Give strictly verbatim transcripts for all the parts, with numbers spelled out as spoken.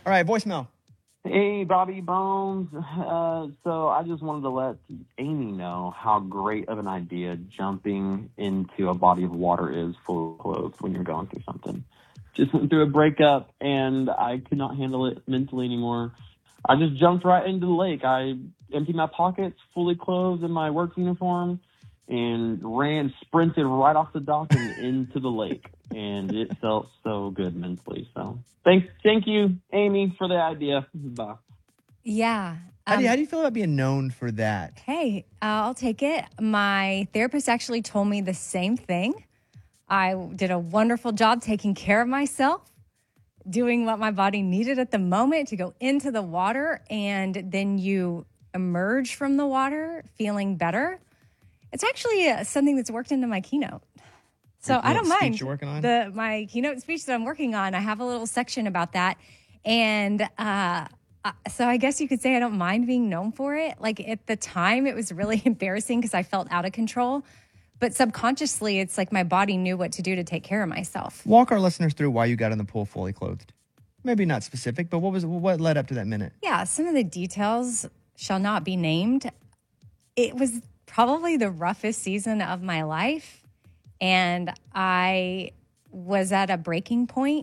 All right, voicemail. Hey, Bobby Bones. Uh, so I just wanted to let Amy know how great of an idea jumping into a body of water is full of clothes when you're going through something. Just went through a breakup, and I could not handle it mentally anymore. I just jumped right into the lake. I emptied my pockets, fully clothed in my work uniform, and ran, sprinted right off the dock and into the lake. And it felt so good mentally. So thanks, thank you, Amy, for the idea. Bye. Yeah. How do, you, um, how do you feel about being known for that? Hey, uh, I'll take it. My therapist actually told me the same thing. I did a wonderful job taking care of myself, doing what my body needed at the moment to go into the water, and then you emerge from the water feeling better. It's actually uh, something that's worked into my keynote. So Your I don't little speech mind you're working on? the my keynote speech that I'm working on. I have a little section about that. And uh, uh, so I guess you could say I don't mind being known for it. Like at the time, it was really embarrassing because I felt out of control. But subconsciously, it's like my body knew what to do to take care of myself. Walk our listeners through why you got in the pool fully clothed. Maybe not specific, but what was what led up to that minute? Yeah, some of the details shall not be named. It was probably the roughest season of my life. And I was at a breaking point,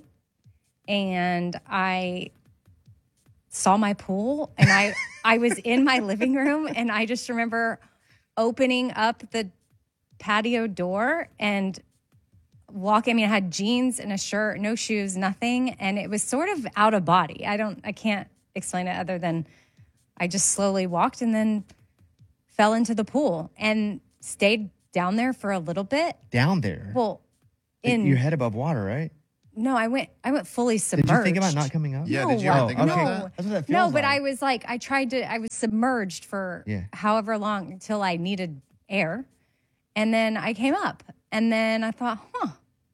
and I saw my pool, and I, I was in my living room, and I just remember opening up the patio door and walking. I mean, I had jeans and a shirt, no shoes, nothing. And it was sort of out of body. I don't, I can't explain it other than I just slowly walked and then fell into the pool and stayed down there for a little bit. Down there? Well, in your head above water, right? No, I went. I went fully submerged. Did you think about not coming up? Yeah, No, did you ever I- think no. about that? That's what that feels No, but like. I was like, I tried to. I was submerged for Yeah. however long until I needed air, and then I came up, and then I thought, huh,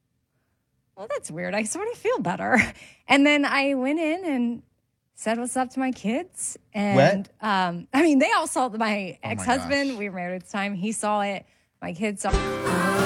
well, that's weird. I sort of feel better, and then I went in and said what's up to my kids, and Wet? um, I mean, they all saw my Oh my ex-husband. gosh. We were married at the time. He saw it. My kids saw.